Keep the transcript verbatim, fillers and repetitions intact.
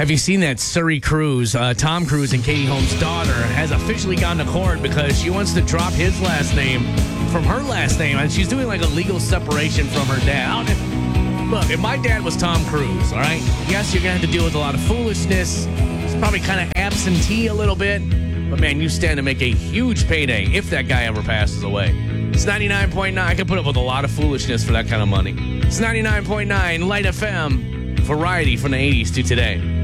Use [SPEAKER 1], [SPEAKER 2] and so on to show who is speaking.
[SPEAKER 1] Have you seen that Surrey Cruise? Uh, Tom Cruise and Katie Holmes' daughter has officially gone to court because she wants to drop his last name from her last name, and she's doing like a legal separation from her dad. Look, if my dad was Tom Cruise, all right, yes, you're going to have to deal with a lot of foolishness. He's probably kind of absentee a little bit. But, man, you stand to make a huge payday if that guy ever passes away. It's ninety-nine point nine. I can put up with a lot of foolishness for that kind of money. It's ninety-nine point nine Light F M. Variety from the eighties to today.